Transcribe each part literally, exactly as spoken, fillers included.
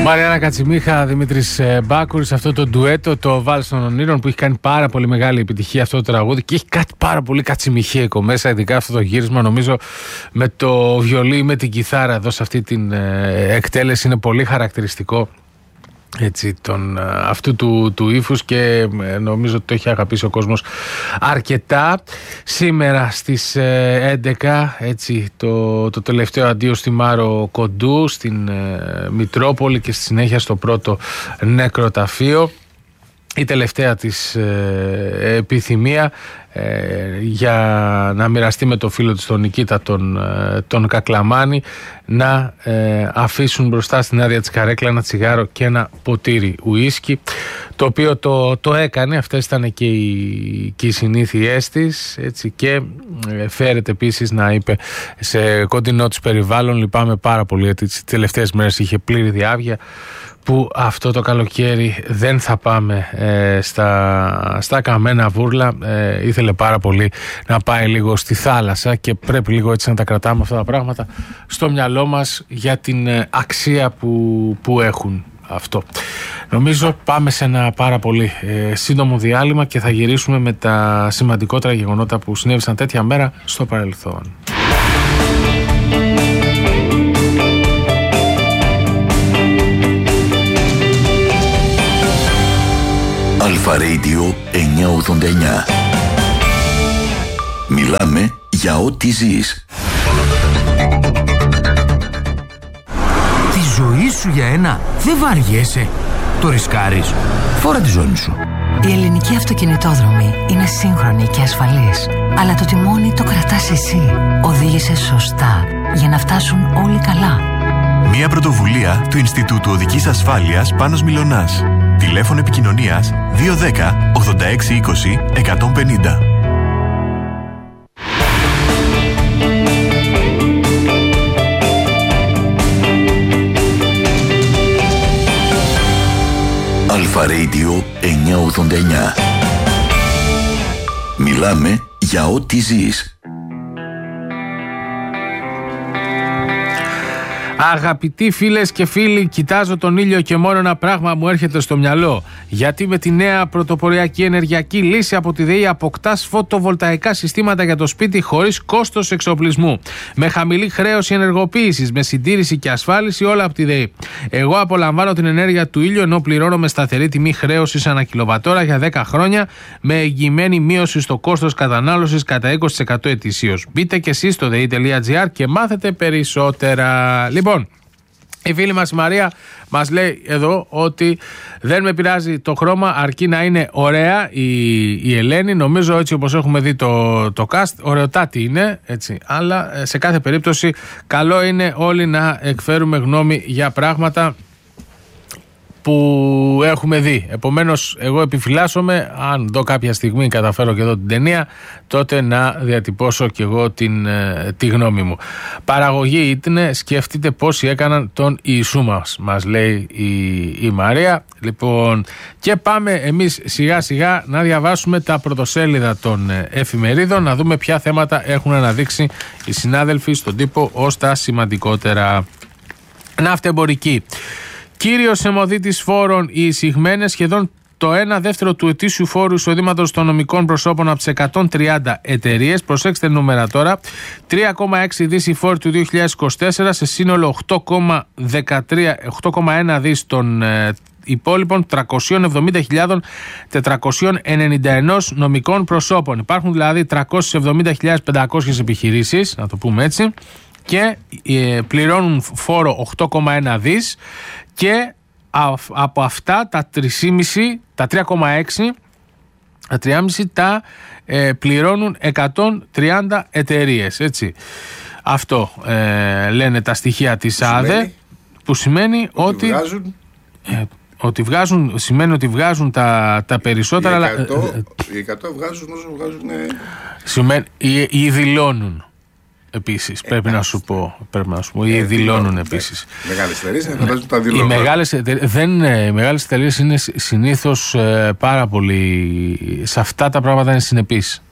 Μαριάννα Κατσιμίχα, Δημήτρης Μπάκουρης, αυτό το ντουέτο, το Βάλς των Ονείρων, που έχει κάνει πάρα πολύ μεγάλη επιτυχία αυτό το τραγούδι και έχει κάτι πάρα πολύ κατσιμιχέικο μέσα, ειδικά αυτό το γύρισμα. Νομίζω με το βιολί, με την κιθάρα εδώ σε αυτή την ε, εκτέλεση είναι πολύ χαρακτηριστικό, έτσι, τον, αυτού του, του ύφους, και νομίζω ότι το έχει αγαπήσει ο κόσμος αρκετά. Σήμερα στις έντεκα, έτσι, το, το τελευταίο αντίο στη Μάρο Κοντού, στην ε, Μητρόπολη, και στη συνέχεια στο πρώτο νεκροταφείο. Η τελευταία της ε, επιθυμία ε, για να μοιραστεί με το φίλο της τον Νικήτα τον, ε, τον Κακλαμάνη, να ε, αφήσουν μπροστά στην άδεια της καρέκλα ένα τσιγάρο και ένα ποτήρι ουίσκι, το οποίο το, το έκανε. Αυτές ήταν και οι, και οι συνήθειές της, έτσι, και ε, φέρεται επίσης να είπε σε κοντινό της περιβάλλον: λυπάμαι πάρα πολύ, γιατί τις τελευταίες μέρες είχε πλήρη διάβγεια, που αυτό το καλοκαίρι δεν θα πάμε ε, στα, στα καμένα βούρλα. Ε, ήθελε πάρα πολύ να πάει λίγο στη θάλασσα, και πρέπει λίγο έτσι να τα κρατάμε αυτά τα πράγματα στο μυαλό μας για την ε, αξία που, που έχουν. Αυτό. Νομίζω πάμε σε ένα πάρα πολύ ε, σύντομο διάλειμμα και θα γυρίσουμε με τα σημαντικότερα γεγονότα που συνέβησαν τέτοια μέρα στο παρελθόν. Αλφα Radio εννιακόσια ογδόντα εννιά. Μιλάμε για ό,τι ζεις. Τη ζωή σου για ένα δεν βαριέσαι. Το ρισκάρεις. Φόρα τη ζώνη σου. Η ελληνική αυτοκινητόδρομη είναι σύγχρονη και ασφαλής, αλλά το τιμόνι το κρατάς εσύ. Οδήγησε σωστά για να φτάσουν όλοι καλά. Μια πρωτοβουλία του Ινστιτούτου Οδικής Ασφάλειας Πάνος Μιλωνάς. Τηλέφωνο επικοινωνίας δύο ένα μηδέν ογδόντα έξι είκοσι εκατόν πενήντα. Αλφα Radio εννιακόσια ογδόντα εννιά. Μιλάμε για ό,τι ζεις. Αγαπητοί φίλες και φίλοι, κοιτάζω τον ήλιο και μόνο ένα πράγμα μου έρχεται στο μυαλό. Γιατί με τη νέα πρωτοποριακή ενεργειακή λύση από τη ΔΕΗ αποκτάς φωτοβολταϊκά συστήματα για το σπίτι χωρίς κόστος εξοπλισμού. Με χαμηλή χρέωση ενεργοποίησης, με συντήρηση και ασφάλιση, όλα από τη ΔΕΗ. Εγώ απολαμβάνω την ενέργεια του ήλιου, ενώ πληρώνω με σταθερή τιμή χρέωσης ανά κιλοβατόρα για δέκα χρόνια, με εγγυημένη μείωση στο κόστος κατανάλωσης κατά είκοσι τοις εκατό ετησίως. Μπείτε και εσείς στο dei τελεία gr και μάθετε περισσότερα. Λοιπόν, η φίλη μας η Μαρία μας λέει εδώ ότι δεν με πειράζει το χρώμα, αρκεί να είναι ωραία η, η Ελένη. Νομίζω, έτσι όπως έχουμε δει το, το cast, ωραιοτάτη είναι, έτσι. Αλλά σε κάθε περίπτωση καλό είναι όλοι να εκφέρουμε γνώμη για πράγματα που έχουμε δει. Επομένως, εγώ επιφυλάσσομαι, αν δω κάποια στιγμή καταφέρω και δω την ταινία, τότε να διατυπώσω και εγώ την, τη γνώμη μου. Παραγωγή ήταν, σκεφτείτε πόσοι έκαναν τον Ιησού μας, μας λέει η, η Μαρία. Λοιπόν, και πάμε εμείς σιγά σιγά να διαβάσουμε τα πρωτοσέλιδα των εφημερίδων, να δούμε ποια θέματα έχουν αναδείξει οι συνάδελφοι στον τύπο ως τα σημαντικότερα. Ναυτεμπορική. Κύριος αιμοδίτης φόρων οι εισηγμένες, σχεδόν το ένα δεύτερο του ετήσιου φόρου εισοδήματος των νομικών προσώπων από τις εκατόν τριάντα εταιρείες. Προσέξτε νούμερα τώρα. τρία κόμμα έξι δις οι φόροι του δύο χιλιάδες είκοσι τέσσερα σε σύνολο οκτώ κόμμα ένα δις των ε, υπόλοιπων τριακόσιες εβδομήντα χιλιάδες τετρακόσιες ενενήντα ένα νομικών προσώπων. Υπάρχουν δηλαδή τριακόσιες εβδομήντα χιλιάδες πεντακόσιες επιχειρήσεις, να το πούμε έτσι, και ε, πληρώνουν φόρο οκτώ κόμμα ένα δις, και από αυτά τα τρία κόμμα πέντε, τα τρία κόμμα έξι, τα τρία κόμμα πέντε τα ε, πληρώνουν εκατόν τριάντα εταιρείες, έτσι. Αυτό ε, λένε τα στοιχεία της που ΑΔΕ, σημαίνει, που σημαίνει ότι, ότι βγάζουν... Ε, ότι βγάζουν, σημαίνει ότι βγάζουν τα, τα περισσότερα, οι εκατό, αλλά, οι εκατό βγάζουν όσο βγάζουν, ε... σημαίνει, ή, ή δηλώνουν. Επίσης, πρέπει, ε, να σου πω, πρέπει να σου πω, ή ε, δηλώνουν επίσης. Μεγάλες εταιρείες φαντάζομαι τα δηλώνουν. Οι μεγάλες εταιρείες, δεν, οι μεγάλες εταιρείες είναι συνήθως ε, πάρα πολύ, σε αυτά τα πράγματα είναι συνεπείς.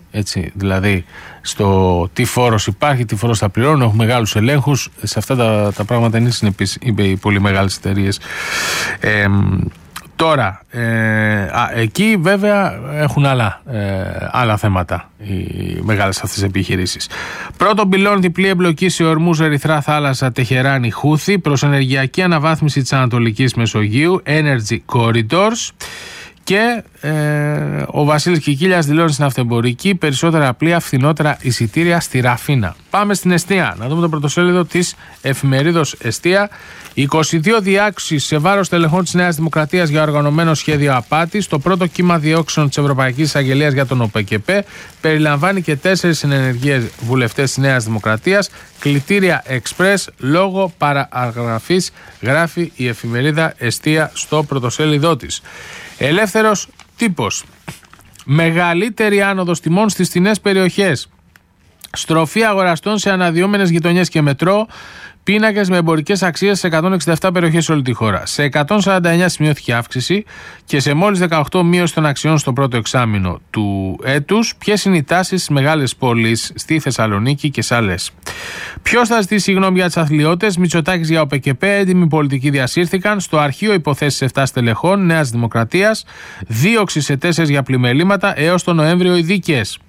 Έτσι, δηλαδή στο τι φόρος υπάρχει, τι φόρος θα πληρώνουν, έχουν μεγάλους ελέγχους. Σε αυτά τα, τα πράγματα είναι συνεπείς, είπε οι πολύ μεγάλες εταιρείες. Ε, Τώρα, ε, α, εκεί βέβαια έχουν άλλα, ε, άλλα θέματα οι μεγάλες αυτές επιχειρήσεις. Πρώτον πυλών, διπλή εμπλοκή σε ορμούς Ερυθρά Θάλασσα, Τεχεράνη, Χούθη προς ενεργειακή αναβάθμιση της Ανατολικής Μεσογείου, Energy Corridors. Και ε, ο Βασίλης Κικίλιας δηλώνει στην αυτοεμπορική περισσότερα πλοία, φθηνότερα εισιτήρια στη Ραφίνα. Πάμε στην Εστία, να δούμε το πρωτοσέλιδο της εφημερίδος Εστία. είκοσι δύο διώξεις σε βάρος τελεχών της Νέας Δημοκρατίας για οργανωμένο σχέδιο απάτης. Το πρώτο κύμα διώξεων της Ευρωπαϊκής Εισαγγελίας για τον ΟΠΕΚΕΠΕ περιλαμβάνει και τέσσερις ενεργείες βουλευτές της Νέας Δημοκρατίας. Κλητήρια εξπρές λόγω παραγραφής, γράφει η εφημερίδα Εστία στο πρωτοσέλιδό της. Ελεύθερος τύπος. Μεγαλύτερη άνοδος τιμών στις φθηνές περιοχές. Στροφή αγοραστών σε αναδυόμενες γειτονιές και μετρό. Πίνακες με εμπορικές αξίες σε εκατόν εξήντα επτά περιοχές σε όλη τη χώρα. Σε εκατόν σαράντα εννέα σημειώθηκε αύξηση και σε μόλις δεκαοκτώ μείωση των αξιών στο πρώτο εξάμηνο του έτους. Ποιες είναι οι τάσεις στις μεγάλες πόλεις, στη Θεσσαλονίκη και σε άλλες. Ποιος θα ζητήσει συγγνώμη για τις αθλιώτες, Μητσοτάκης για ΟΠΕΚΕΠΕ, έντιμοι πολιτικοί διασύρθηκαν. Στο αρχείο υποθέσεις επτά στελεχών Νέας Δημοκρατίας, δίωξη σε τέσσερις για πλημελήματα έως τον Νοέμβριο οι δίκες.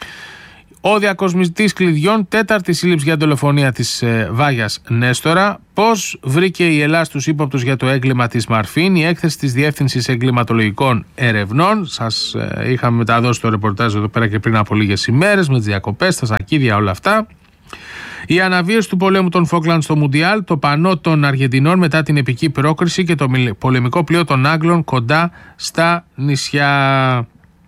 Ο διακοσμητής κλειδιών, τέταρτη σύλληψη για δολοφονία της ε, Βάγιας Νέστορα. Πώς βρήκε η Ελλάδα τους ύποπτους για το έγκλημα της Μαρφίν, η έκθεση της Διεύθυνσης Εγκληματολογικών Ερευνών. Σας ε, είχαμε μεταδώσει το ρεπορτάζ εδώ πέρα και πριν από λίγες ημέρες με τις διακοπές, τα σακίδια, όλα αυτά. Η αναβίωση του πολέμου των Φόκλαντ στο Μουντιάλ, το πανό των Αργεντινών μετά την επική πρόκριση και το πολεμικό πλοίο των Άγγλων κοντά στα νησιά.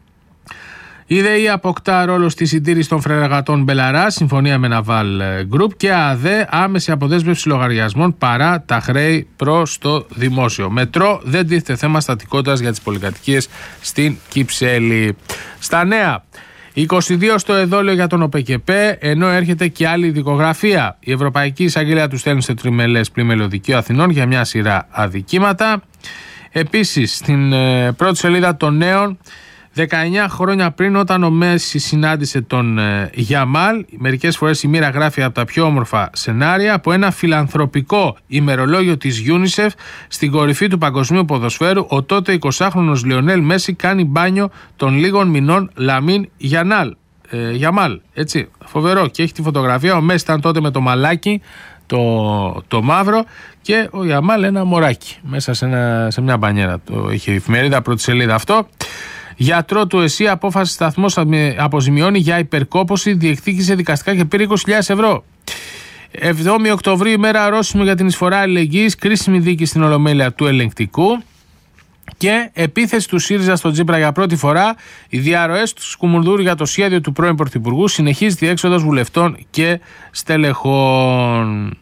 Η ΔΕΗ αποκτά ρόλο στη συντήρηση των φρεγατών Μπελαρά, συμφωνία με Naval Group, και ΑΔΕ άμεση αποδέσμευση λογαριασμών παρά τα χρέη προς το δημόσιο. Μετρό, δεν τίθεται θέμα στατικότητας για τις πολυκατοικίες στην Κυψέλη. Στα νέα, είκοσι δύο στο εδόλιο για τον ΟΠΕΚΕΠΕ, ενώ έρχεται και άλλη δικογραφία. Η Ευρωπαϊκή Εισαγγελία του στέλνει σε τριμελές πλημμύλιο δικαίου Αθηνών για μια σειρά αδικήματα. Επίσης, στην ε, πρώτη σελίδα των νέων, δεκαεννιά χρόνια πριν, όταν ο Μέση συνάντησε τον ε, Γιαμάλ, μερικές φορές η μοίρα γράφει από τα πιο όμορφα σενάρια, από ένα φιλανθρωπικό ημερολόγιο της UNICEF στην κορυφή του παγκοσμίου ποδοσφαίρου, ο τότε εικοσάχρονος Λιονέλ Μέση κάνει μπάνιο των λίγων μηνών Λαμίν Γιανάλ, ε, Γιαμάλ. Έτσι, φοβερό. Και έχει τη φωτογραφία. Ο Μέση ήταν τότε με το μαλάκι, το, το μαύρο, και ο Γιαμάλ ένα μωράκι μέσα σε, ένα, σε μια μπανιέρα. Το είχε η εφημερίδα, πρώτη σελίδα αυτό. Γιατρό του ΕΣΥ, απόφαση σταθμός αποζημιώνει για υπερκόπωση, διεκδίκησε δικαστικά και πήρε είκοσι χιλιάδες ευρώ. εβδόμη Οκτωβρίου, ημέρα ορόσημο για την εισφορά αλληλεγγύης, κρίσιμη δίκη στην Ολομέλεια του Ελεγκτικού. Και επίθεση του ΣΥΡΙΖΑ στον Τσίπρα για πρώτη φορά. Οι διαρροές του Σκουμουρδούρου για το σχέδιο του πρώην Πρωθυπουργού, συνεχίζει η έξοδος βουλευτών και στελεχών.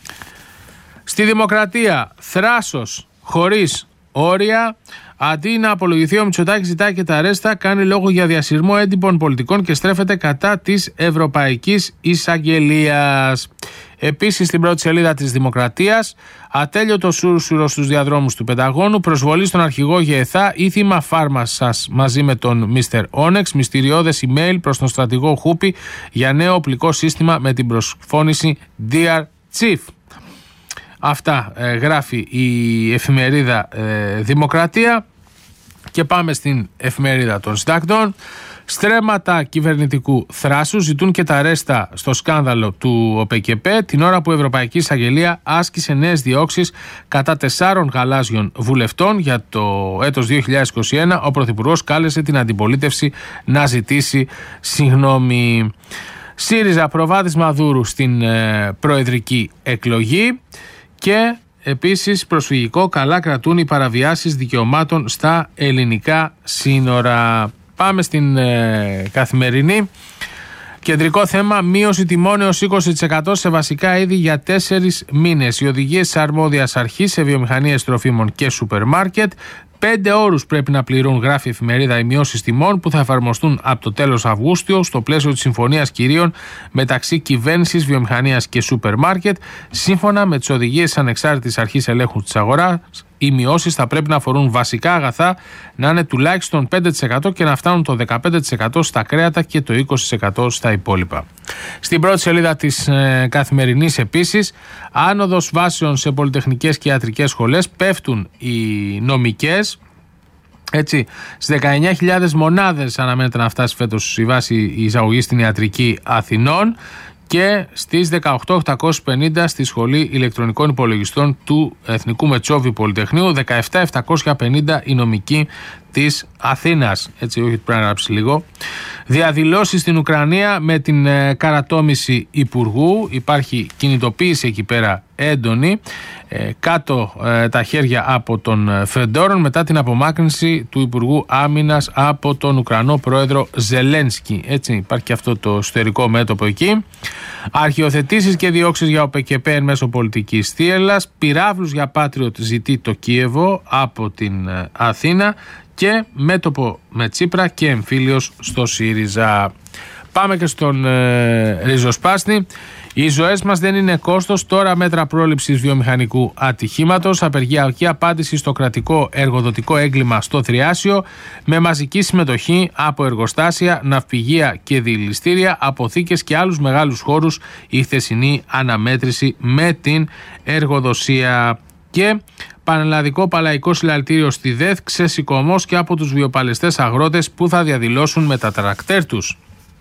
Στη Δημοκρατία, θράσος χωρίς όρια. Αντί να απολογηθεί, ο Μητσοτάκης ζητάει και τα ρέστα, κάνει λόγο για διασυρμό έντυπων πολιτικών και στρέφεται κατά της Ευρωπαϊκής Εισαγγελίας. Επίσης, στην πρώτη σελίδα της Δημοκρατίας, ατέλειωτο σούρσουρο στους διαδρόμους του Πενταγώνου, προσβολή στον αρχηγό ΓΕΘΑ, ήθιμα φάρμασας μαζί με τον μίστερ Όνεξ, μυστηριώδες email προς τον στρατηγό Χούπι για νέο οπλικό σύστημα με την προσφώνηση Dear Chief. Αυτά ε, γράφει η εφημερίδα ε, Δημοκρατία. Και πάμε στην εφημερίδα των συντακτών. Στρέμματα κυβερνητικού θράσου ζητούν και τα ρέστα στο σκάνδαλο του ΟΠΕΚΕΠΕ, την ώρα που η Ευρωπαϊκή Εισαγγελία άσκησε νέες διώξεις κατά τεσσάρων γαλάζιων βουλευτών. Για το έτος δύο χιλιάδες είκοσι ένα ο Πρωθυπουργός κάλεσε την αντιπολίτευση να ζητήσει συγγνώμη. ΣΥΡΙΖΑ προβάδισμα Μαδούρου στην ε, προεδρική εκλογή. Και επίσης προσφυγικό, καλά κρατούν οι παραβιάσεις δικαιωμάτων στα ελληνικά σύνορα. Πάμε στην ε, Καθημερινή. Κεντρικό θέμα, μείωση τιμών έως είκοσι τοις εκατό σε βασικά είδη για τέσσερις μήνες. Οι οδηγίες της αρμόδιας αρχής σε βιομηχανίες τροφίμων και σούπερ μάρκετ. Πέντε όρους πρέπει να πληρούν, γράφει η εφημερίδα, οι μειώσεις τιμών που θα εφαρμοστούν από το τέλος Αυγούστου στο πλαίσιο της συμφωνίας κυρίων μεταξύ κυβέρνησης, βιομηχανίας και σούπερ μάρκετ, σύμφωνα με τις οδηγίες της Ανεξάρτητης Αρχής Ελέγχου της Αγοράς Οι μειώσεις θα πρέπει να αφορούν βασικά αγαθά, να είναι τουλάχιστον πέντε τοις εκατό και να φτάνουν το δεκαπέντε τοις εκατό στα κρέατα και το είκοσι τοις εκατό στα υπόλοιπα. Στην πρώτη σελίδα της ε, Καθημερινής επίσης, άνοδος βάσεων σε πολυτεχνικές και ιατρικές σχολές, πέφτουν οι νομικές. Έτσι, στις δεκαεννιά χιλιάδες μονάδες αναμένεται να φτάσει φέτος η βάση η εισαγωγή στην ιατρική Αθηνών και στις δεκαοκτώ χιλιάδες οκτακόσιες πενήντα στη Σχολή Ηλεκτρονικών Υπολογιστών του Εθνικού Μετσόβιου Πολυτεχνείου, δεκαεπτά χιλιάδες επτακόσια πενήντα η νομική της Αθήνας. Έτσι, όχι, πρέπει να γράψει λίγο. Διαδηλώσεις στην Ουκρανία με την ε, καρατόμηση υπουργού. Υπάρχει κινητοποίηση εκεί πέρα έντονη. Ε, κάτω ε, τα χέρια από τον Φεντόρον μετά την απομάκρυνση του Υπουργού Άμυνας από τον Ουκρανό πρόεδρο Ζελένσκι. Έτσι, υπάρχει και αυτό το εσωτερικό μέτωπο εκεί. Αρχιοθετήσεις και διώξεις για ΟΠΕΚΕΠΕ εν μέσω πολιτικής θύελλας. Πυράβλους για Πάτριοτ ζητεί το Κίεβο από την ε, Αθήνα. Και μέτωπο με Τσίπρα και εμφύλιος στο ΣΥΡΙΖΑ. Πάμε και στον ε, ριζοσπάστη. Οι ζωές μας δεν είναι κόστος. Τώρα μέτρα πρόληψης βιομηχανικού ατυχήματος. Απεργιακή απάντηση στο κρατικό εργοδοτικό έγκλημα στο Θριάσιο. Με μαζική συμμετοχή από εργοστάσια, ναυπηγεία και διελιστήρια, αποθήκες και άλλους μεγάλους χώρους. Η χθεσινή αναμέτρηση με την εργοδοσία. Και πανελλαδικό παλαϊκό συλλαλητήριο στη ΔΕΘ, ξεσηκωμός και από τους βιοπαλαιστές αγρότες που θα διαδηλώσουν με τα τρακτέρ τους.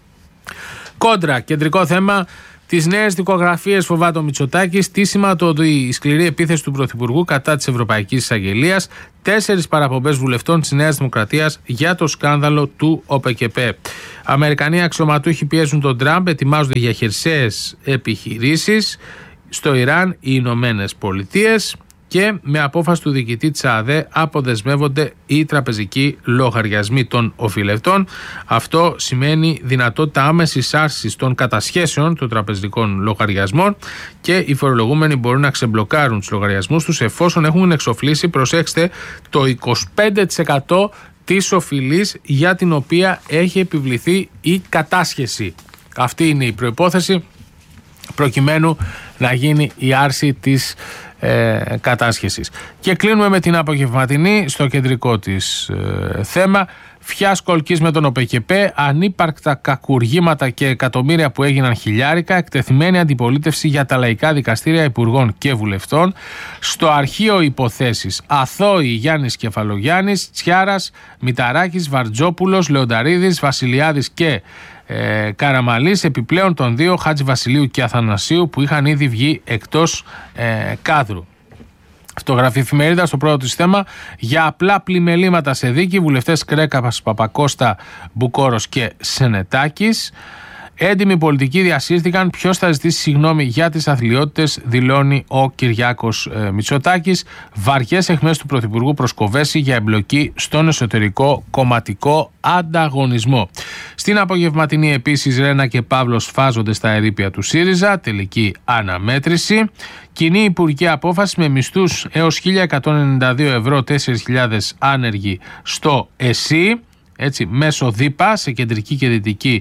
Κόντρα, κεντρικό θέμα. Τις νέες δικογραφίες φοβάται ο Μητσοτάκης. Τι σηματοδοτεί η σκληρή επίθεση του Πρωθυπουργού κατά της Ευρωπαϊκής Εισαγγελίας. Τέσσερις παραπομπές βουλευτών της Νέας Δημοκρατίας για το σκάνδαλο του ΟΠΕΚΕΠΕ. Αμερικανοί αξιωματούχοι πιέζουν τον Τραμπ, ετοιμάζονται για χερσαίες επιχειρήσεις. Στο Ιράν οι Ηνωμένες Πολιτείες. Και με απόφαση του διοικητή της ΑΔΕ αποδεσμεύονται οι τραπεζικοί λογαριασμοί των οφειλετών. Αυτό σημαίνει δυνατότητα άμεσης άρσης των κατασχέσεων των τραπεζικών λογαριασμών και οι φορολογούμενοι μπορούν να ξεμπλοκάρουν τους λογαριασμούς τους εφόσον έχουν εξοφλήσει, προσέξτε, το είκοσι πέντε τοις εκατό της οφειλής για την οποία έχει επιβληθεί η κατάσχεση. Αυτή είναι η προϋπόθεση προκειμένου να γίνει η άρση της ε, κατάσχεσης. Και κλείνουμε με την απογευματινή στο κεντρικό της ε, θέμα. Φιάσκο Ολκής με τον ΟΠΕΚΕΠΕ, ανύπαρκτα κακουργήματα και εκατομμύρια που έγιναν χιλιάρικα, εκτεθειμένη αντιπολίτευση για τα λαϊκά δικαστήρια υπουργών και βουλευτών. Στο αρχείο υποθέσεις αθώοι Γιάννης Κεφαλογιάννης, Τσιάρας, Μηταράκης, Βαρτζόπουλος, Λεονταρίδης, Βασιλιάδης και ε, Καραμαλής, επιπλέον των δύο Χατζηβασιλείου και Αθανασίου που είχαν ήδη βγει εκτός ε, κάδρου. Αυτό γράφει η εφημερίδα στο πρώτο της θέμα. Για απλά πλημελήματα σε δίκη, βουλευτές Κρέκαπας, Παπακώστα, Μπουκόρος και Σενετάκης. Έντιμοι πολιτικοί διασύρθηκαν. Ποιος θα ζητήσει συγγνώμη για τις αθλιότητες, δηλώνει ο Κυριάκος ε, Μητσοτάκης. Βαριές αιχμές του Πρωθυπουργού προς Κοβέση για εμπλοκή στον εσωτερικό κομματικό ανταγωνισμό. Στην απογευματινή επίσης Ρένα και Παύλος φάζονται στα ερείπια του ΣΥΡΙΖΑ. Τελική αναμέτρηση. Κοινή υπουργική απόφαση με μισθούς έως χίλια εκατόν ενενήντα δύο ευρώ, τέσσερις χιλιάδες άνεργοι στο ΕΣΥ. Έτσι, μέσω ΔΥΠΑ σε κεντρική και δυτική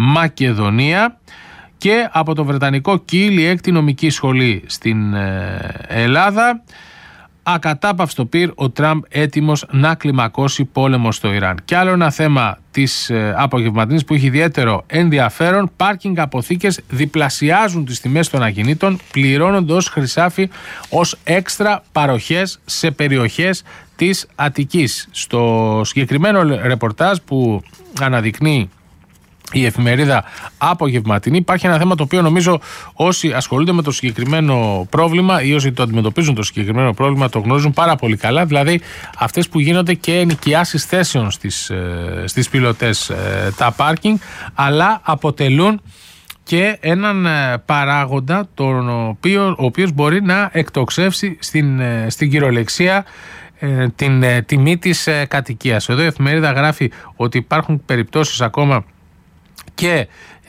Μακεδονία. Και από το Βρετανικό Κιλ, η έκτη νομική σχολή στην Ελλάδα. Ακατάπαυστο πυρ ο Τραμπ έτοιμος να κλιμακώσει πόλεμο στο Ιράν. Και άλλο ένα θέμα της ε, απογευματινής που έχει ιδιαίτερο ενδιαφέρον. Πάρκινγκ αποθήκες διπλασιάζουν τις τιμές των ακινήτων, πληρώνονται ως χρυσάφι ως έξτρα παροχές σε περιοχές της Αττικής. Στο συγκεκριμένο ρεπορτάζ που αναδεικνύει η εφημερίδα απογευματινή, υπάρχει ένα θέμα το οποίο νομίζω όσοι ασχολούνται με το συγκεκριμένο πρόβλημα ή όσοι το αντιμετωπίζουν το συγκεκριμένο πρόβλημα το γνωρίζουν πάρα πολύ καλά, δηλαδή αυτές που γίνονται και ενοικιάσεις θέσεων στις, στις πιλωτές τα πάρκινγκ, αλλά αποτελούν και έναν παράγοντα τον οποίο, ο οποίος μπορεί να εκτοξεύσει στην, στην κυριολεξία την τιμή της κατοικίας. Εδώ η εφημερίδα γράφει ότι υπάρχουν περιπτώσεις ακόμα και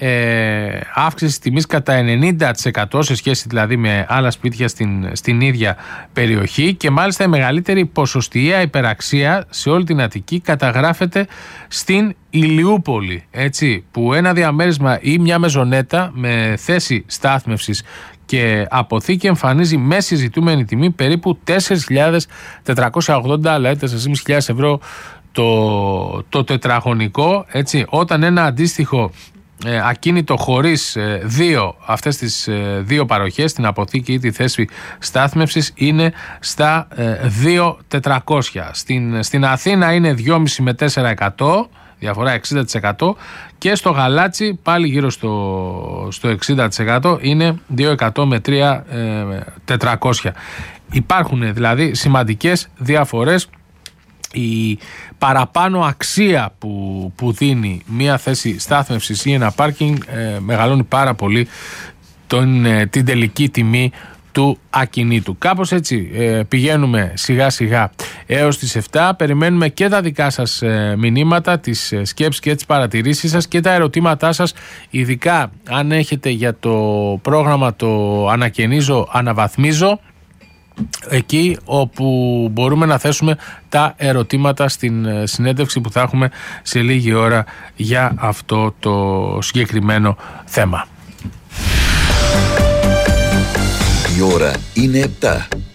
ε, αύξηση τιμής κατά ενενήντα τοις εκατό σε σχέση δηλαδή με άλλα σπίτια στην, στην ίδια περιοχή και μάλιστα η μεγαλύτερη ποσοστιαία υπεραξία σε όλη την Αττική καταγράφεται στην Ηλιούπολη, έτσι, που ένα διαμέρισμα ή μια μεζονέτα με θέση στάθμευσης και αποθήκη εμφανίζει μέση ζητούμενη τιμή περίπου τέσσερις χιλιάδες τετρακόσια ογδόντα, δηλαδή τέσσερις χιλιάδες πεντακόσια ευρώ το, το τετραγωνικό, έτσι, όταν ένα αντίστοιχο ε, ακίνητο χωρίς ε, δύο, αυτές τις ε, δύο παροχές, την αποθήκη ή τη θέση στάθμευσης, είναι στα ε, δύο χιλιάδες τετρακόσια. Στην, στην Αθήνα είναι δυόμισι με τέσσερα εκατό, διαφορά εξήντα τοις εκατό, και στο Γαλάτσι πάλι γύρω στο, στο εξήντα τοις εκατό, είναι δύο χιλιάδες εκατό με τρία χιλιάδες τετρακόσια. Υπάρχουν δηλαδή σημαντικές διαφορές. Η παραπάνω αξία που, που δίνει μια θέση στάθμευσης ή ένα πάρκινγκ ε, μεγαλώνει πάρα πολύ τον, ε, την τελική τιμή του ακινήτου. Κάπως έτσι ε, πηγαίνουμε σιγά σιγά έως τις επτά. Περιμένουμε και τα δικά σας ε, μηνύματα, τις ε, σκέψεις και τις παρατηρήσεις σας και τα ερωτήματά σας, ειδικά αν έχετε για το πρόγραμμα το Ανακαινίζω, Αναβαθμίζω, εκεί όπου μπορούμε να θέσουμε τα ερωτήματα στην συνέντευξη που θα έχουμε σε λίγη ώρα για αυτό το συγκεκριμένο θέμα. Η ώρα είναι επτά.